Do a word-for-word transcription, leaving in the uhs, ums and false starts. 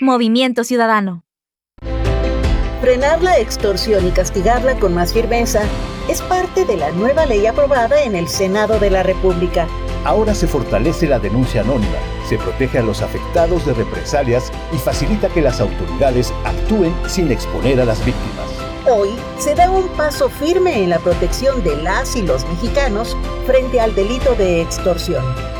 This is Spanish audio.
Movimiento Ciudadano. Frenar la extorsión y castigarla con más firmeza es parte de la nueva ley aprobada en el Senado de la República. Ahora se fortalece la denuncia anónima, se protege a los afectados de represalias y facilita que las autoridades actúen sin exponer a las víctimas. Hoy se da un paso firme en la protección de las y los mexicanos frente al delito de extorsión.